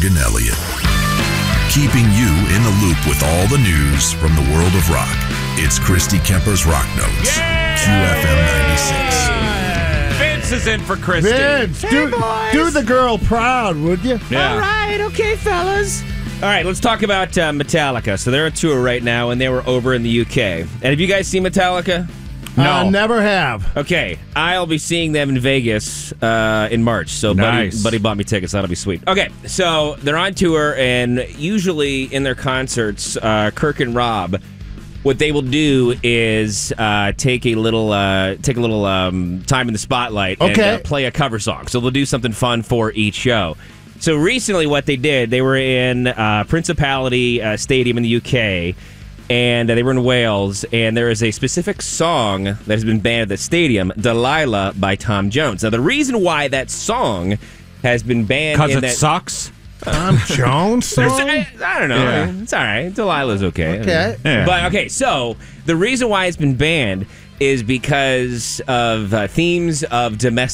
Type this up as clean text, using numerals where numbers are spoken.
and Elliott. Keeping you in the loop with all the news from the world of rock. It's Christy Kemper's Rock Notes. QFM 96. Vince is in for Christy. Vince, do the girl proud, would you? Yeah. All right, okay, fellas. All right, let's talk about Metallica. So they're on tour right now, and they were over in the UK. And have you guys seen Metallica? No. Never have. Okay, I'll be seeing them in Vegas in March. So Nice. buddy bought me tickets. That'll be sweet. Okay, so they're on tour, and usually in their concerts, Kirk and Rob, what they will do is take a little time in the spotlight and play a cover song. So they'll do something fun for each show. So recently, what they did, they were in Principality Stadium in the UK. And they were in Wales, and there is a specific song that has been banned at the stadium, Delilah by Tom Jones. Now, the reason why that song has been banned... Because it sucks? Tom Jones song? I don't know. Yeah. It's all right. Delilah's okay. Okay. Yeah. But, okay, so the reason why it's been banned is because of themes of domestic